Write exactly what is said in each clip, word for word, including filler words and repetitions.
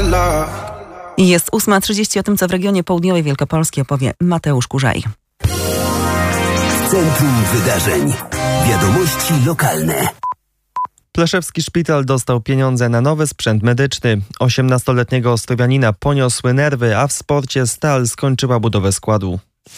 Jest ósma trzydzieści, o tym, co w regionie południowej Wielkopolski, opowie Mateusz Kurzaj. Centrum Wydarzeń. Wiadomości lokalne. Pleszewski Szpital dostał pieniądze na nowy sprzęt medyczny. osiemnastoletniego ostrowianina poniosły nerwy, a w sporcie Stal skończyła budowę składu.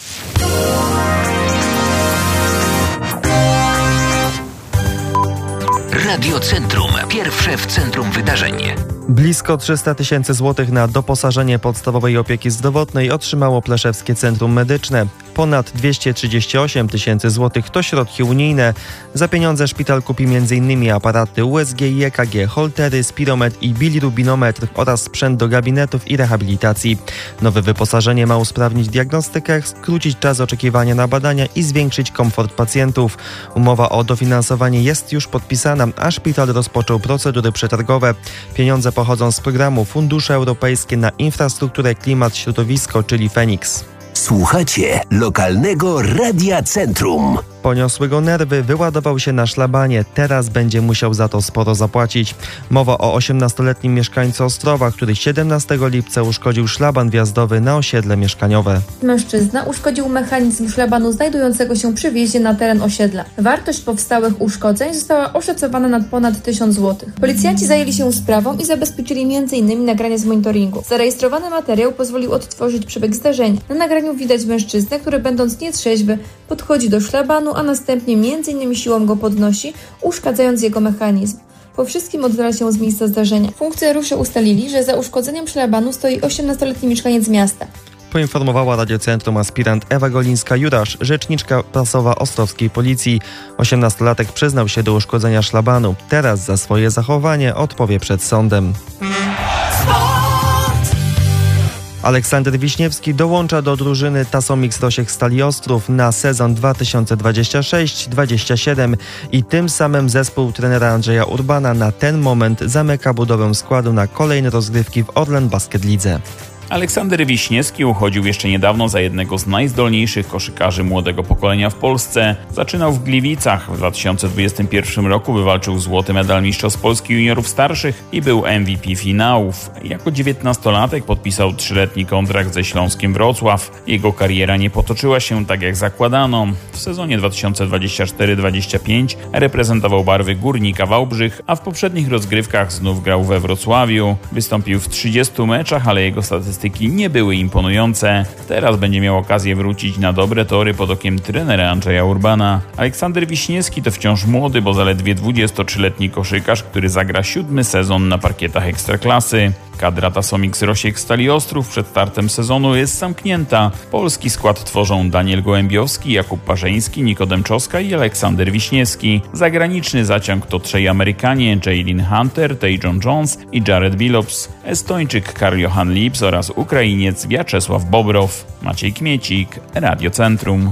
Radio Centrum. Pierwsze w centrum wydarzeń. Blisko trzysta tysięcy złotych na doposażenie podstawowej opieki zdrowotnej otrzymało Pleszewskie Centrum Medyczne. Ponad dwieście trzydzieści osiem tysięcy złotych to środki unijne. Za pieniądze szpital kupi między innymi aparaty U S G i E K G, holtery, spirometr i bilirubinometr oraz sprzęt do gabinetów i rehabilitacji. Nowe wyposażenie ma usprawnić diagnostykę, skrócić czas oczekiwania na badania i zwiększyć komfort pacjentów. Umowa o dofinansowanie jest już podpisana, a szpital rozpoczął procedury przetargowe. Pieniądze pochodzą z programu Fundusze Europejskie na Infrastrukturę, Klimat, Środowisko, czyli Feniks. Słuchacie lokalnego Radia Centrum. Poniosły go nerwy, wyładował się na szlabanie. Teraz będzie musiał za to sporo zapłacić. Mowa o osiemnastoletnim mieszkańcu Ostrowa, który siedemnastego lipca uszkodził szlaban wjazdowy na osiedle mieszkaniowe. Mężczyzna uszkodził mechanizm szlabanu znajdującego się przy wjeździe na teren osiedla. Wartość powstałych uszkodzeń została oszacowana na ponad tysiąc złotych. Policjanci zajęli się sprawą i zabezpieczyli między innymi nagranie z monitoringu. Zarejestrowany materiał pozwolił odtworzyć przebieg zdarzenia. Na nagraniu widać mężczyznę, który będąc nietrzeźwy podchodzi do szlabanu, a następnie między innymi siłą go podnosi, uszkadzając jego mechanizm. Po wszystkim oddala się z miejsca zdarzenia. Funkcjonariusze ustalili, że za uszkodzeniem szlabanu stoi osiemnastoletni mieszkaniec miasta. Poinformowała Radiocentrum aspirant Ewa Golińska-Jurasz, rzeczniczka prasowa ostrowskiej policji. osiemnastolatek przyznał się do uszkodzenia szlabanu. Teraz za swoje zachowanie odpowie przed sądem. Aleksander Wiśniewski dołącza do drużyny Tasomix Rosiek Stali Ostrów na sezon dwa tysiące dwudziesty szósty dwudziesty siódmy i tym samym zespół trenera Andrzeja Urbana na ten moment zamyka budowę składu na kolejne rozgrywki w Orlen Basket Lidze. Aleksander Wiśniewski uchodził jeszcze niedawno za jednego z najzdolniejszych koszykarzy młodego pokolenia w Polsce. Zaczynał w Gliwicach. W dwa tysiące dwudziestym pierwszym roku wywalczył złoty medal Mistrzostw Polski juniorów starszych i był M V P finałów. Jako dziewiętnastolatek podpisał trzyletni kontrakt ze Śląskiem Wrocław. Jego kariera nie potoczyła się tak jak zakładano. W sezonie dwa tysiące dwudziestym czwartym dwudziestym piątym reprezentował barwy Górnika Wałbrzych, a w poprzednich rozgrywkach znów grał we Wrocławiu. Wystąpił w trzydziestu meczach, ale jego statystyki nie były imponujące. Teraz będzie miał okazję wrócić na dobre tory pod okiem trenera Andrzeja Urbana. Aleksander Wiśniewski to wciąż młody, bo zaledwie dwudziestotrzyletni koszykarz, który zagra siódmy sezon na parkietach Ekstraklasy. Kadra Tasomix Rosiek Stali Ostrów przed startem sezonu jest zamknięta. Polski skład tworzą Daniel Gołębiowski, Jakub Parzeński, Nikodem Czoska i Aleksander Wiśniewski. Zagraniczny zaciąg to trzej Amerykanie, Jaylin Hunter, Tejon Jones i Jared Billups, Estończyk Karl-Johan Lips oraz Ukrainiec Wiaczesław Bobrow. Maciej Kmiecik, Radio Centrum.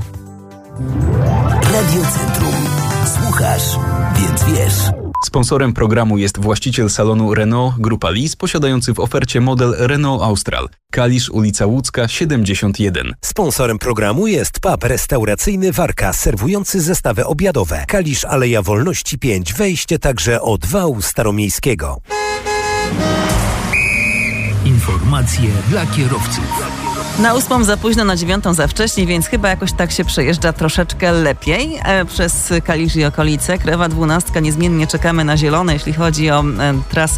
Radio Centrum. Słuchasz, więc wiesz. Sponsorem programu jest właściciel salonu Renault Grupa Lis, posiadający w ofercie model Renault Austral. Kalisz, ulica Łódzka, siedemdziesiąt jeden. Sponsorem programu jest pub restauracyjny Warka, serwujący zestawy obiadowe. Kalisz, Aleja Wolności pięć, wejście także od wału staromiejskiego. Informacje dla kierowców. Na ósmą za późno, na dziewiątą za wcześnie, więc chyba jakoś tak się przejeżdża troszeczkę lepiej. E, przez Kalisz i okolice. Krewa dwunastka, niezmiennie czekamy na zielone, jeśli chodzi o e, trasę